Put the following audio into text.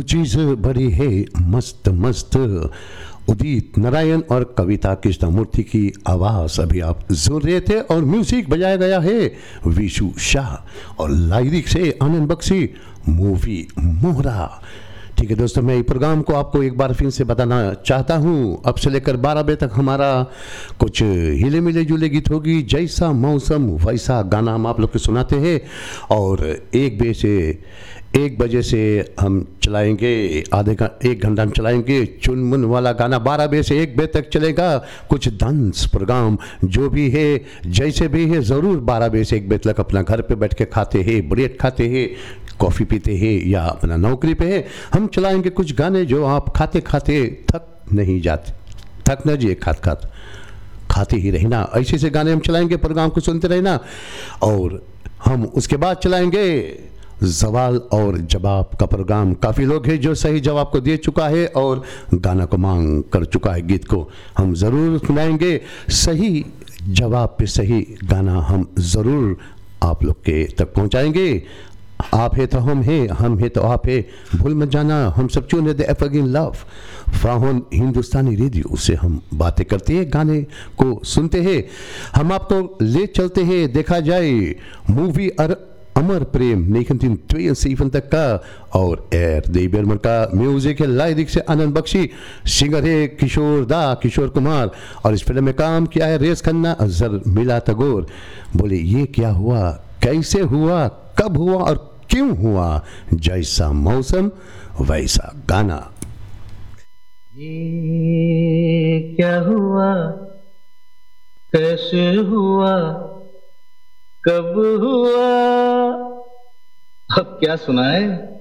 चीज बड़ी है मस्त मस्त। उदित नारायण और कविता कृष्णमूर्ति की आवाज अभी आप सुन रहे थे और म्यूजिक बजाया गया है विशु शाह और लाइरिक्स है आनंद बख्शी, मूवी मोहरा। ठीक है दोस्तों, मैं इस प्रोग्राम को आपको एक बार फिर से बताना चाहता हूँ। अब से लेकर 12 बजे तक हमारा कुछ हिले मिले जुले गीत होगी। जैसा मौसम वैसा गाना हम आप लोग को सुनाते हैं और 1 बजे से हम चलाएंगे एक घंटा हम चलाएंगे चुनमुन वाला गाना। 12 बजे से 1 बजे तक चलेगा कुछ डांस प्रोग्राम जो भी है जैसे भी है। ज़रूर 12 बजे से 1 बजे तक अपना घर पे बैठ के खाते हैं, ब्रेड खाते हैं, कॉफ़ी पीते हैं या अपना नौकरी पे है, हम चलाएंगे कुछ गाने जो आप खाते खाते थक नहीं जाते, थक न जिए खाते ही रहना। ऐसे से गाने हम चलाएंगे, प्रोग्राम को सुनते रहना। और हम उसके बाद चलाएंगे सवाल और जवाब का प्रोग्राम। काफ़ी लोग हैं जो सही जवाब को दे चुका है और गाना को मांग कर चुका है। गीत को हम ज़रूर सुनाएंगे, सही जवाब पे सही गाना हम ज़रूर आप लोग के तक पहुंचाएंगे। आप है तो हम है तो आप है, भूल मत जाना। हम सब चुने the evergreen love frown Hindustani radio से हम बातें करते हैं, गाने को सुनते हैं, हम आपको ले चलते हैं। देखा जाए मूवी अमर प्रेम 1972 तक का और एर देवीबर्मन का म्यूजिक है, लाइरिक्स से आनंद बख्शी, सिंगर है किशोर कुमार और इस फिल्म में काम किया है रेस खन्ना, अजहर मिला टैगोर। बोले ये क्या हुआ, कैसे हुआ, कब हुआ और क्यों हुआ, जैसा मौसम वैसा गाना। ये क्या हुआ, कैसे हुआ, कब हुआ, अब क्या सुनाए।